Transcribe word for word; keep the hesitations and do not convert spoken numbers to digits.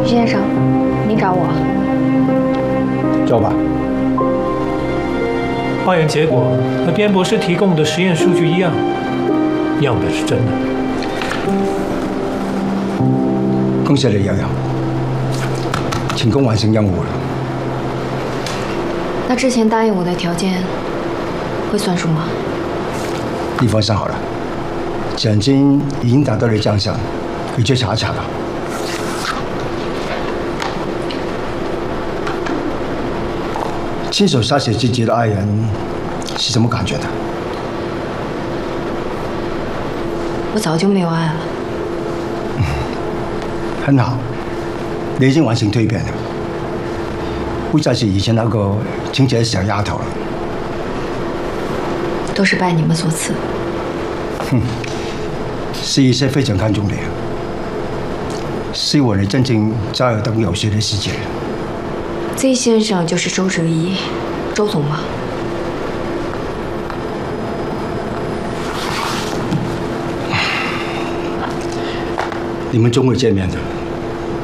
先生，您找我？ 走吧。 化验结果和边博士提供的实验数据一样，样本是真的。 恭喜你，瑶瑶，成功完成任务了。 那之前答应我的条件会算数吗？ 你放心好了，奖金已经打到你账上，可以去查一查了。 亲手杀死自己的爱人是什么感觉的？ 我早就没有爱了。 嗯，很好，你已经完成蜕变了，不再是以前那个清洁的小丫头了。 都是拜你们所赐。 哼，是一些非常看重你，希望你真正加入等有序的世界。 Z 先生就是周哲一，周总吗？ 你们终会见面的。